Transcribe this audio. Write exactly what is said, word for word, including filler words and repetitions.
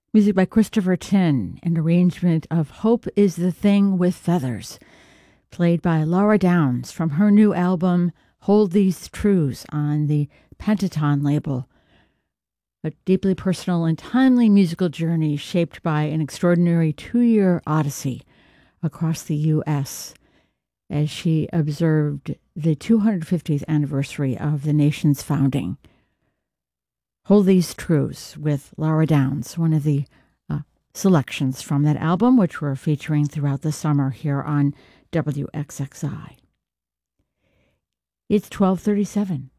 Music by Christopher Tin, an arrangement of Hope is the Thing with Feathers, played by Laura Downs from her new album Hold These Truths on the Pentaton label. A deeply personal and timely musical journey shaped by an extraordinary two-year odyssey across the U S as she observed the two hundred fiftieth anniversary of the nation's founding. Hold These Truths with Laura Downs, one of the uh, selections from that album, which we're featuring throughout the summer here on W X X I. It's twelve thirty-seven.